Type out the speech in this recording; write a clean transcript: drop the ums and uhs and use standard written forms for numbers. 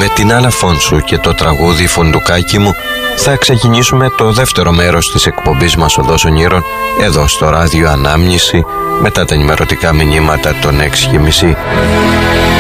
Με την Άννα Φόνσου και το τραγούδι «Φουντουκάκι μου» θα ξεκινήσουμε το δεύτερο μέρος της εκπομπής μας «Οδός Ονείρων» εδώ στο ράδιο Ανάμνηση μετά τα ενημερωτικά μηνύματα των 6:30.